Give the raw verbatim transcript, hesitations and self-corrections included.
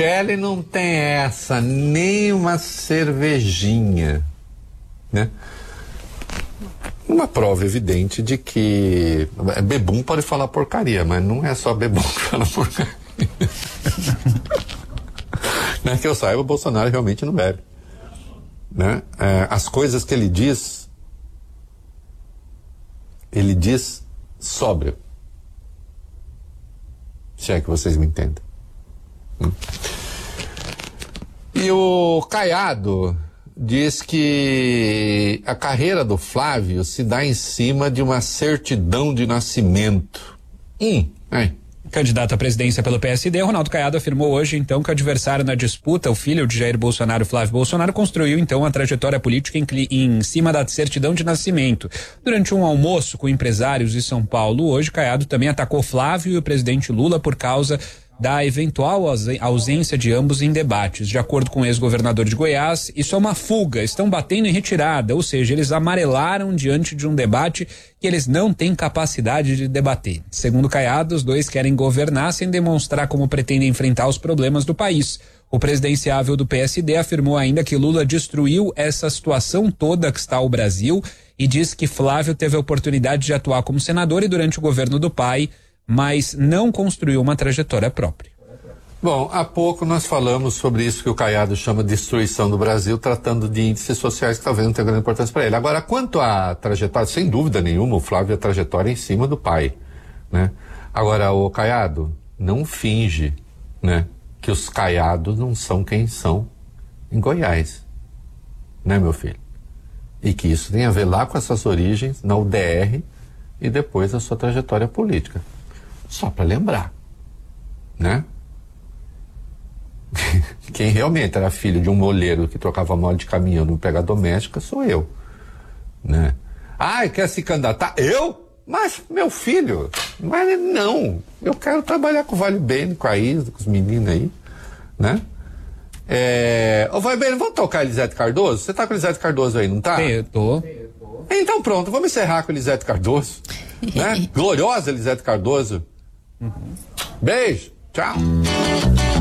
Ele não tem essa, nem uma cervejinha, né? Uma prova evidente de que bebum pode falar porcaria, mas não é só bebum que fala porcaria. Não é que eu saiba, o Bolsonaro realmente não bebe, né? É, as coisas que ele diz, ele diz sóbrio. Se é que vocês me entendem. Hum. E o Caiado diz que a carreira do Flávio se dá em cima de uma certidão de nascimento. Hum, é. Candidato à presidência pelo P S D, Ronaldo Caiado afirmou hoje, então, que o adversário na disputa, o filho de Jair Bolsonaro, Flávio Bolsonaro, construiu, então, a trajetória política em, em cima da certidão de nascimento. Durante um almoço com empresários de São Paulo, hoje, Caiado também atacou Flávio e o presidente Lula por causa da eventual ausência de ambos em debates. De acordo com o ex-governador de Goiás, isso é uma fuga, estão batendo em retirada, ou seja, eles amarelaram diante de um debate que eles não têm capacidade de debater. Segundo Caiado, os dois querem governar sem demonstrar como pretendem enfrentar os problemas do país. O presidenciável do P S D afirmou ainda que Lula destruiu essa situação toda que está o Brasil e disse que Flávio teve a oportunidade de atuar como senador e durante o governo do pai, mas não construiu uma trajetória própria. Bom, há pouco nós falamos sobre isso que o Caiado chama de destruição do Brasil, tratando de índices sociais que talvez não tenham grande importância para ele. Agora, quanto à trajetória, sem dúvida nenhuma, o Flávio é a trajetória em cima do pai, né? Agora, o Caiado não finge, né, que os Caiados não são quem são em Goiás, né, meu filho? E que isso tem a ver lá com essas origens na U D R e depois a sua trajetória política. Só para lembrar, né? Quem realmente era filho de um moleiro que trocava mole de caminhão no pega doméstica sou eu, né? Ah, quer se candidatar? Eu? Mas, meu filho, mas não. Eu quero trabalhar com o Vale Bene, com a Isa, com os meninos aí, né? É... Ô, Vale Bene, vamos tocar Elisete Cardoso? Você tá com Elisete Cardoso aí, não tá? Eu tô. Então pronto, vamos encerrar com Elisete Cardoso, né? Gloriosa Elisete Cardoso. Uhum. Beijo, tchau.